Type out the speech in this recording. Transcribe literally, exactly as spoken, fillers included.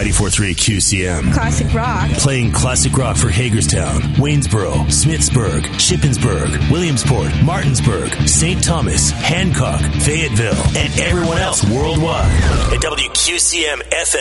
ninety-four point three Q C M. Classic rock. Playing classic rock for Hagerstown, Waynesboro, Smithsburg, Shippensburg, Williamsport, Martinsburg, Saint Thomas, Hancock, Fayetteville, and everyone else worldwide at W Q C M F